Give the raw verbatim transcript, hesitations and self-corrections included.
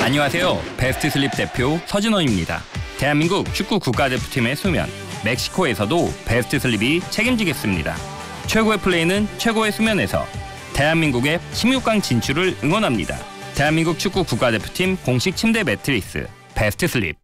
안녕하세요. 베스트 슬립 대표 서진원입니다. 대한민국 축구 국가대표팀의 수면, 멕시코에서도 베스트 슬립이 책임지겠습니다. 최고의 플레이는 최고의 수면에서. 대한민국의 십육 강 진출을 응원합니다. 대한민국 축구 국가대표팀 공식 침대 매트리스 베스트 슬립.